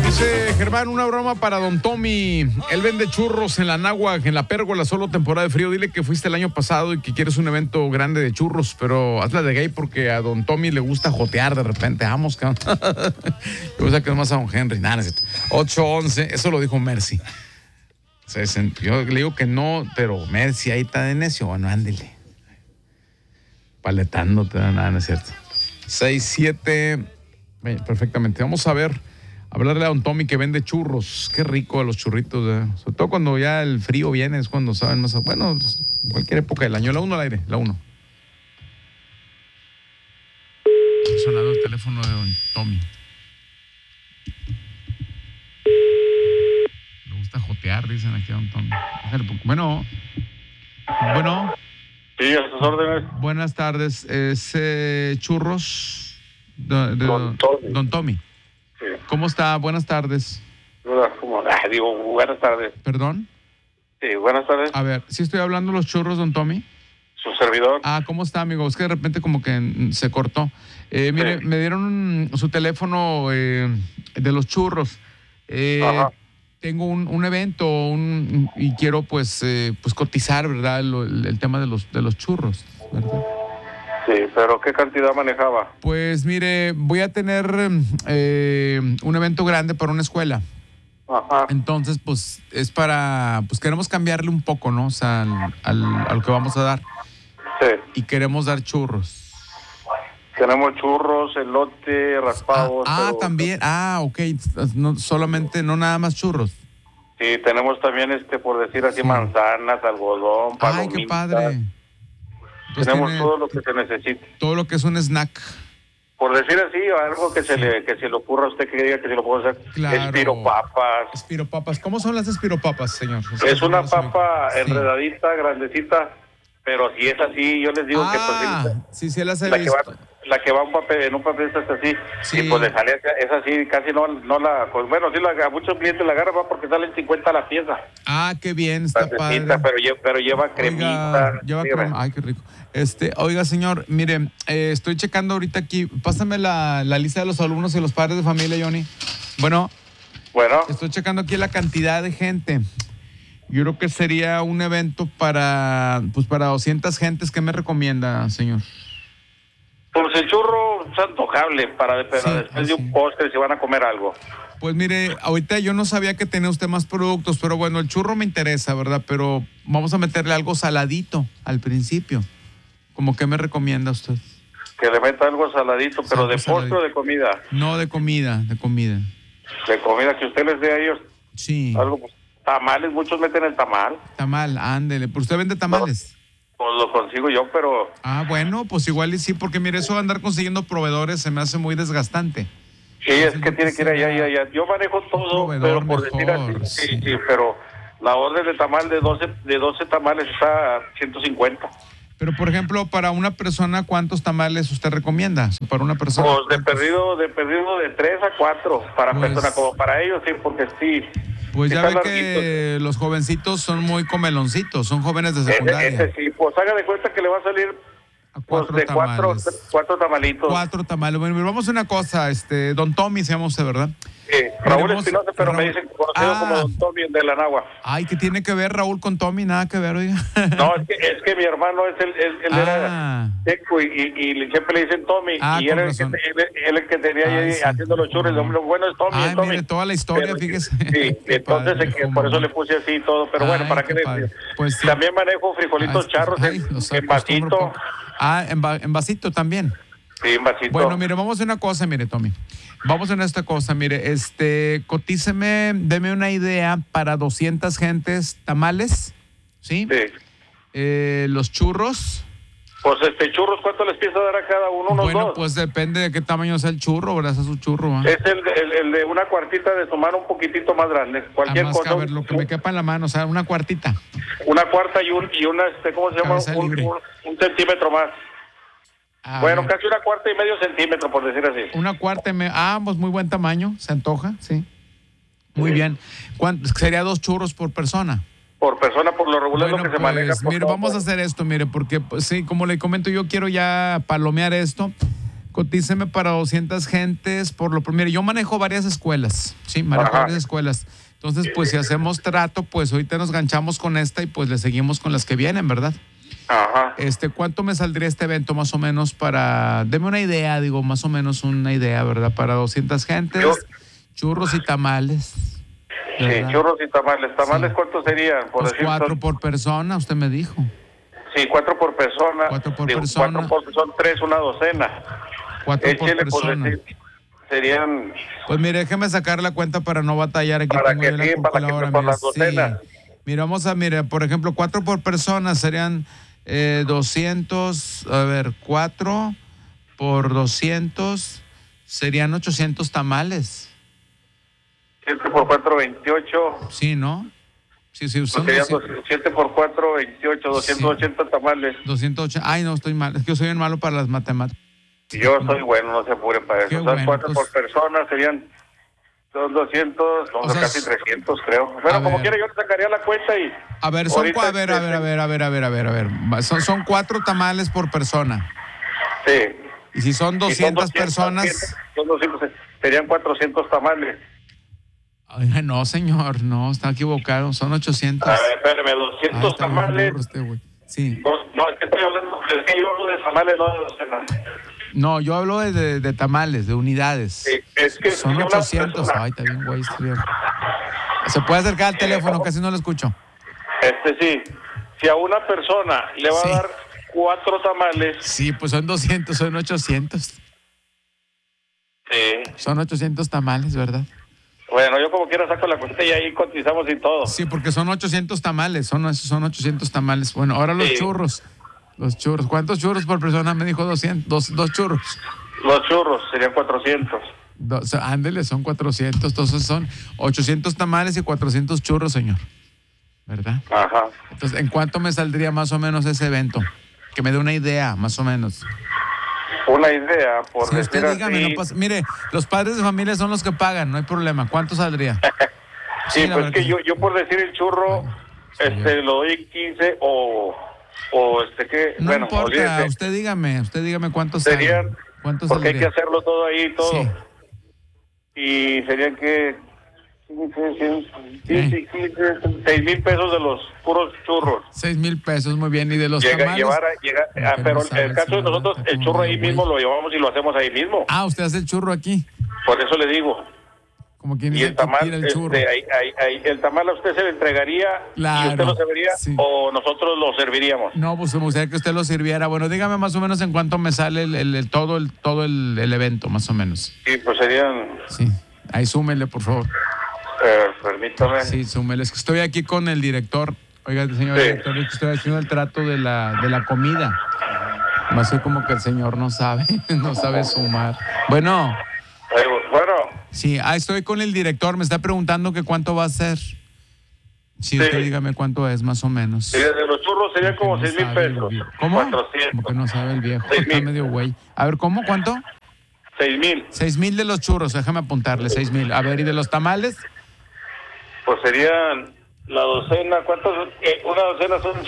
Dice Germán, una broma para don Tommy. Él vende churros en la Náhuac, en la Pérgola, solo temporada de frío. Dile que fuiste el año pasado y que quieres un evento grande de churros, pero hazla de gay porque a don Tommy le gusta jotear de repente. Vamos, cabrón. Yo pensaba que es más a don Henry. Nada, 8-11, eso lo dijo Mercy. Yo le digo que no, pero Mercy ahí está de necio. Bueno, ándele. Paletándote, nada, no es cierto. 6-7, perfectamente. Vamos a ver. Hablarle a don Tommy que vende churros. Qué rico a los churritos, sobre todo cuando ya el frío viene, es cuando saben más. Bueno, cualquier época del año. La 1 al aire, la 1. Está sonando el teléfono de don Tommy. Le gusta jotear, dicen aquí a don Tommy. Bueno. Sí, a sus órdenes. Buenas tardes. ¿Es churros de don Tommy? Sí. ¿Cómo está? Buenas tardes. Buenas tardes. ¿Perdón? Sí, buenas tardes. A ver, ¿sí estoy hablando de los churros, don Tommy? Su servidor. ¿Cómo está, amigo? Es que de repente como que se cortó. Mire, me dieron su teléfono de los churros. Tengo un evento y quiero pues cotizar, ¿verdad? El tema de los churros, ¿verdad? Sí, pero ¿qué cantidad manejaba? Pues mire, voy a tener un evento grande para una escuela. Ajá. Entonces, pues es para, pues queremos cambiarle un poco, ¿no? O sea, al que vamos a dar. Sí. Y queremos dar churros. Tenemos churros, elote, raspados. También. Ok. No, solamente, no nada más churros. Sí, tenemos también, por decir así, manzanas, algodón, palomitas. Ay, qué padre. Pues tenemos todo lo que se necesite. Todo lo que es un snack. Por decir así, algo que se le ocurra a usted que diga que se lo puedo hacer. Claro. Espiropapas. Espiropapas. ¿Cómo son las espiropapas, señor? Es una papa enredadita, grandecita, pero si es así, yo les digo que pues, sí, las he visto. La que va en un papel es así, sí. Y pues le sale, es así, casi no la, pues bueno, sí, a muchos clientes la agarran porque salen 50 la pieza. Qué bien, está padre. Pero lleva cremita. Ay, qué rico. Oiga, señor, mire, estoy checando ahorita aquí, pásame la lista de los alumnos y los padres de familia, Johnny. Bueno. Estoy checando aquí la cantidad de gente. Yo creo que sería un evento para 200 gentes. ¿Qué me recomienda, señor? Pues el churro es antojable después de un postre si van a comer algo. Pues mire, ahorita yo no sabía que tenía usted más productos, pero bueno, el churro me interesa, ¿verdad? Pero vamos a meterle algo saladito al principio. ¿Cómo qué me recomienda usted? Que le meta algo saladito, pero ¿de postre o de comida? No, de comida. De comida que usted les dé a ellos. Sí. Algo, pues, tamales, muchos meten el tamal. Tamal, ándele. ¿Por usted vende tamales? Pues lo consigo yo, pero... Bueno, pues igual y sí, porque mire, eso de andar consiguiendo proveedores se me hace muy desgastante. Sí, es que tiene que ir allá. Yo manejo todo, pero por decir así, sí, pero la orden de tamal de 12 tamales está a 150. Pero, por ejemplo, para una persona, ¿cuántos tamales usted recomienda? Para una persona. Pues de perdido de 3 a 4 para personas, como para ellos, sí, porque sí. Pues ya ve que los jovencitos son muy comeloncitos, son jóvenes de secundaria. Sí, pues haga de cuenta que le va a salir cuatro tamales. Cuatro tamalitos. 4 tamales. Bueno, vamos a una cosa, don Tommy se llama usted, ¿verdad? Sí, Raúl Espinosa, pero me dicen conocido como don Tommy de la Náhuac. Ay, ¿qué tiene que ver Raúl con Tommy? Nada que ver, oiga. No, es que mi hermano él era seco y siempre le dicen Tommy. Y él es el que tenía ahí haciendo los churros. Lo bueno es Tommy. Tommy. Mire, toda la historia, fíjese. Sí, entonces por eso le puse así y todo. Pero bueno, ¿para qué le pues sí. También manejo frijolitos charros en vasito. En vasito también. Sí, en vasito. Bueno, mire, vamos a una cosa, mire, Tommy. Vamos en esta cosa, mire, cotíceme, deme una idea para 200 gentes, tamales, ¿sí? Sí. Los churros. Pues churros, ¿cuánto les piensa dar a cada uno? Unos bueno, dos. Pues depende de qué tamaño sea el churro, ¿verdad? Es su churro, ¿eh? Es el de una cuartita de su mano, un poquitito más grande. Cualquier cosa. A ver, lo que me quepa en la mano, o sea, una cuartita. Una cuarta y una, ¿cómo se llama? Un centímetro más. Bueno, casi una cuarta y medio centímetro, por decir así. Una cuarta y medio. Pues muy buen tamaño, se antoja, sí. Muy bien. ¿Sería 2 churros por persona? Por persona, por lo regular, lo que se maneja. Mire, vamos a hacer esto, mire, porque, pues, sí, como le comento, yo quiero ya palomear esto. Cotíceme para 200 gentes por lo primero. Yo manejo varias escuelas, sí, manejo varias escuelas. Entonces, pues si hacemos trato, pues ahorita nos ganchamos con esta y pues le seguimos con las que vienen, ¿verdad? Ajá. ¿Cuánto me saldría este evento más o menos para, deme una idea, digo, más o menos una idea, ¿verdad? Para 200 gentes, churros y tamales. ¿verdad? Sí, churros y tamales. ¿Tamales cuántos serían? Pues 4 por persona, usted me dijo. Sí, 4 por persona. 4 por persona. 4 por, son 3, una docena. 4 por persona. Pues, serían... Pues mire, déjeme sacar la cuenta para no batallar. Aquí para tengo que yo la sí, para calculadora. que por las docenas. Mira, por ejemplo, 4 por persona serían 200, a ver, 4 por 200 serían 800 tamales. 7 por 4, 28. Sí, ¿no? Sí, Pues serían 7 por 4, 28, 280 sí. Tamales. 280, ay, no, estoy mal, es que yo soy bien malo para las matemáticas. Yo soy bueno, no se apure para eso. O sea, bueno, 4 por persona serían... Son 200, o sea, casi 300 creo. Pero como quiera yo le sacaría la cuenta y... A ver, Son 4 tamales por persona. Sí. Y si son 200 personas... Son 200, serían 400 tamales. Oiga, no, señor, no, está equivocado. Son 800. A ver, espérame, 200 tamales. Sí. No, es que estoy hablando, es que yo hablo de tamales, no de docenas. No, yo hablo de tamales, de unidades. Sí, es que son 800. Ay, está bien, güey, está bien. ¿Se puede acercar al teléfono? Casi no lo escucho. Sí. Si a una persona le va a dar 4 tamales. Sí, pues son 200, son 800. Sí. Son 800 tamales, ¿verdad? Bueno, yo como quiera saco la cuenta y ahí cotizamos y todo. Sí, porque son 800 tamales, son 800 tamales. Bueno, ahora los churros. Los churros. ¿Cuántos churros por persona? Me dijo 200, dos churros. Los churros serían 400. Ándele, son 400. Entonces son 800 tamales y 400 churros, señor. ¿Verdad? Ajá. Entonces, ¿en cuánto me saldría más o menos ese evento? Que me dé una idea, más o menos. Una idea, por decir usted dígame, así. No pasa, mire, los padres de familia son los que pagan, no hay problema. ¿Cuánto saldría? Sí, pues que yo por decir el churro, lo doy 15 o ¿qué? No bueno, importa, olvídese. usted dígame cuántos serían, ¿cuántos porque saldría? hay que hacerlo todo ahí y todo. Sí. Y serían que 6,000 pesos de los puros churros. 6,000 pesos, muy bien. ¿Y de los tamales? Pero en el caso de nosotros, el churro ahí mismo lo llevamos y lo hacemos ahí mismo. Ah, usted hace el churro aquí. Por eso le digo. Como quien y el tamal, el churro. El tamal a usted se le entregaría y usted lo serviría o nosotros lo serviríamos. No, pues me gustaría que usted lo sirviera. Bueno, dígame más o menos en cuánto me sale todo el evento, más o menos. Sí, pues serían... Sí, ahí súmele, por favor. Permítame. Sí, súmele. Es que estoy aquí con el director. Oiga, señor director, es que estoy haciendo el trato de la comida. Va a ser como que el señor no sabe sumar. Bueno. Sí, estoy con el director, me está preguntando que cuánto va a ser. Sí, usted dígame cuánto es, más o menos. Sí, de los churros serían como 6,000 pesos. ¿Cómo? 400. Como que no sabe el viejo, está medio güey. A ver, ¿cómo? ¿Cuánto? 6,000. 6,000 de los churros, déjame apuntarle, 6,000. A ver, ¿y de los tamales? Pues serían la docena, ¿cuántos? Una docena son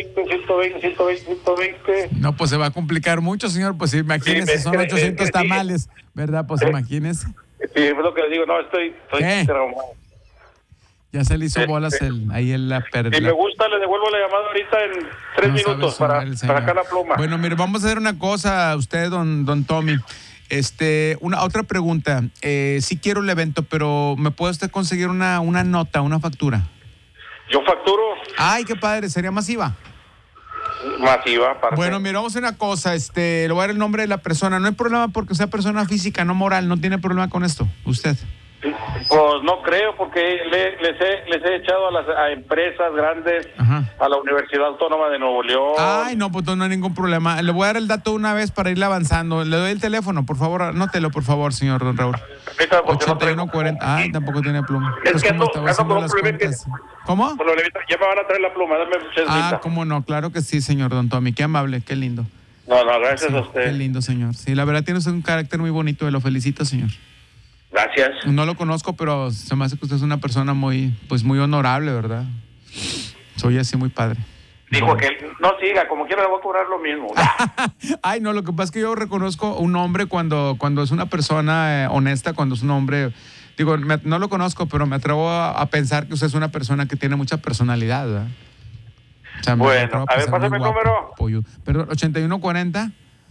120. No, pues se va a complicar mucho, señor, pues imagínese, son 800 tamales, ¿verdad? Pues imagínese. Sí, es lo que le digo, no, estoy traumado. Ya se le hizo bolas ahí en la pérdida. Si me gusta, le devuelvo la llamada ahorita en 3 minutos para sacar la pluma. Bueno, mire, vamos a hacer una cosa, usted, don Tommy. Otra pregunta. Sí quiero el evento, pero ¿me puede usted conseguir una nota, una factura? ¿Yo facturo? Ay, qué padre, sería masiva. Masiva, aparte. Bueno, mira, vamos a hacer una cosa, le voy a dar el nombre de la persona. No hay problema porque sea persona física, no moral, no tiene problema con esto, usted. Pues no creo, porque les he echado a empresas grandes, a la Universidad Autónoma de Nuevo León. Ay, no, pues no hay ningún problema. Le voy a dar el dato una vez para irle avanzando. Le doy el teléfono, por favor, anótelo, por favor, señor don Raúl. 8140. Ay, tampoco tiene pluma. Es que ando con un problema. ¿Cómo? Ya me van a traer la pluma, dame muchas cómo no, claro que sí, señor don Tommy. Qué amable, qué lindo. No, gracias a usted. Qué lindo, señor. Sí, la verdad tiene usted un carácter muy bonito, lo felicito, señor. Gracias. No lo conozco, pero se me hace que usted es una persona muy honorable, ¿verdad? Soy así muy padre. Dijo que no siga, como quiera le voy a cobrar lo mismo. Ay, no, lo que pasa es que yo reconozco un hombre cuando es una persona honesta, cuando es un hombre, digo, no lo conozco, pero me atrevo a pensar que usted es una persona que tiene mucha personalidad, ¿verdad? O sea, bueno, a ver, pásame el número. Perdón, 8140.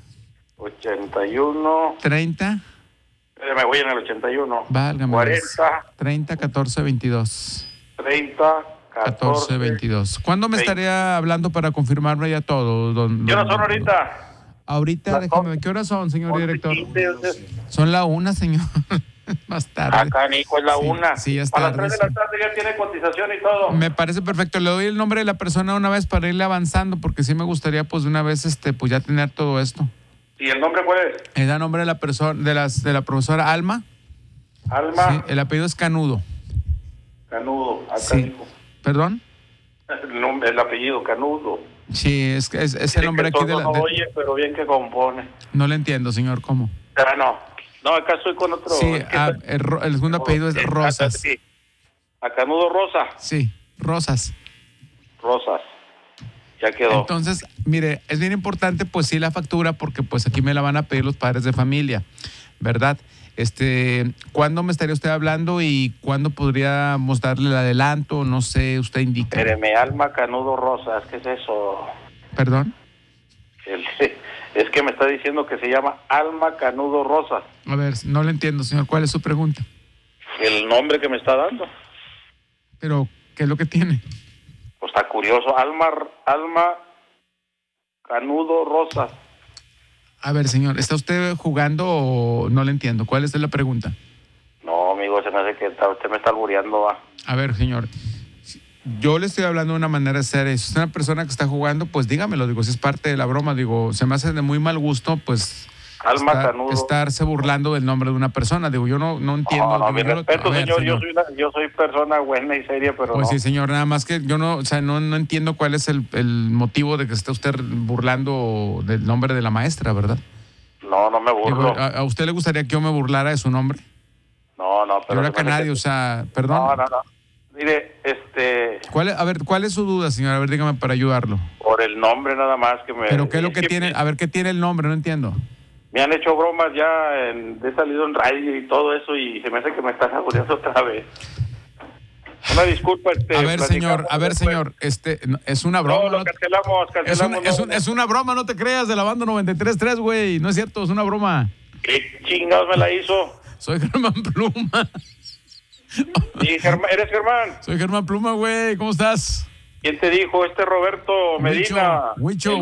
81. 30. Me voy en el 81. Válgame. 40. 30, 14, 22. 30, 14, 22. ¿Cuándo me 20. estaría hablando para confirmarme ya todo? ¿Qué horas son ahorita? Ahorita, déjame ver. ¿Qué horas son, señor director? Son la 1, señor. Más tarde. Acá, Nico, es la 1. Sí, ya A está. las 3 de la tarde ya tiene cotización y todo. Me parece perfecto. Le doy el nombre de la persona una vez para irle avanzando, porque sí me gustaría, pues, de una vez, pues, ya tener todo esto. ¿Y el nombre cuál es? Es el nombre de la persona, de la profesora Alma. Alma. Sí, el apellido es Canudo. Canudo. Acá, Sí. Nico. ¿Perdón? El apellido, Canudo. Sí, es el nombre aquí de la... No oye, pero bien que compone. No le entiendo, señor, ¿cómo? No, acá estoy con otro. Sí, el segundo apellido es Rosas. Sí. A Canudo Rosa. Sí, Rosas. Rosas. Ya quedó. Entonces, mire, es bien importante, pues sí, la factura, porque pues aquí me la van a pedir los padres de familia, ¿verdad? ¿Cuándo me estaría usted hablando y cuándo podríamos darle el adelanto? No sé, usted indica. Espéreme, Alma Canudo Rosas, ¿qué es eso? ¿Perdón? Es que me está diciendo que se llama Alma Canudo Rosas. A ver, no le entiendo, señor. ¿Cuál es su pregunta? El nombre que me está dando. Pero, ¿qué es lo que tiene? Pues está curioso. Alma Canudo Rosas. A ver, señor, ¿está usted jugando o no le entiendo? ¿Cuál es la pregunta? No, amigo, se me hace que usted me está albureando, va. A ver, señor, yo le estoy hablando de una manera seria. Si es una persona que está jugando, pues dígamelo, digo, si es parte de la broma, digo, se me hace de muy mal gusto, pues estarse burlando del nombre de una persona, digo, yo no entiendo. No, mi respeto, señor, yo soy persona buena y seria, pero pues no. Sí, señor, nada más que yo no, o sea, no entiendo cuál es el motivo de que esté usted burlando del nombre de la maestra, ¿verdad? No me burlo. Digo, ¿a usted le gustaría que yo me burlara de su nombre? No, pero... Yo acá nadie, o sea, perdón. No. Mire, ¿cuál es su duda, señor? A ver, dígame para ayudarlo. Por el nombre nada más que me... ¿Pero qué es lo que tiene? A ver, ¿qué tiene el nombre? No entiendo. Me han hecho bromas ya, he salido en radio y todo eso y se me hace que me están aburriendo otra vez. Una disculpa, A ver, señor, es una broma. No, lo cancelamos. Es una broma, no te creas, de la banda 93.3, güey. No es cierto, es una broma. ¿Qué chingados me la hizo? Soy Germán Pluma. Sí, ¿eres Germán? Soy Germán Pluma, güey. ¿Cómo estás? ¿Quién te dijo? Roberto Medina. Huicho.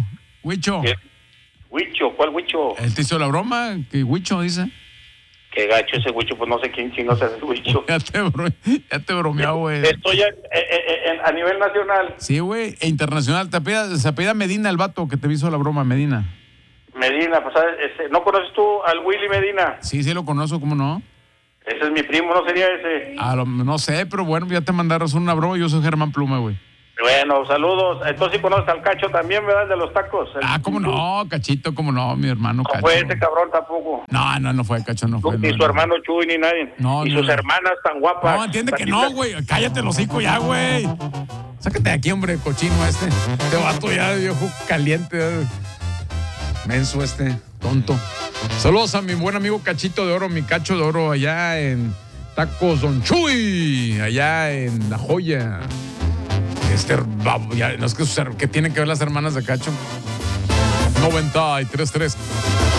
Huicho, ¿cuál Huicho? Él te hizo la broma, que Huicho dice. Qué gacho ese Huicho, pues no sé quién chingados es el Huicho. Ya te bromeaba, güey. Estoy a nivel nacional. Sí, güey, e internacional. Se apellida Medina el vato que te hizo la broma, Medina. Medina, pues ¿sabes? ¿No conoces tú al Willy Medina? Sí, lo conozco, ¿cómo no? Ese es mi primo, ¿no sería ese? No sé, pero bueno, ya te mandaron una broma. Yo soy Germán Pluma, güey. Bueno, saludos. Entonces sí conoces al Cacho también, ¿verdad? De los tacos. ¿Cómo no? Cachito, ¿cómo no? Mi hermano Cacho. No fue ese cabrón tampoco. No fue Cacho, no fue. Ni su hermano Chuy, ni nadie. No, y sus hermanas tan guapas. No, entiende que no, güey. Cállate el hocico ya, güey. Sácate de aquí, hombre, cochino este. Este vato ya de viejo caliente. Menso tonto. Saludos a mi buen amigo Cachito de Oro, mi Cacho de Oro, allá en Tacos Don Chuy, allá en La Joya. No es que tienen que ver las hermanas de Cacho. 93.3.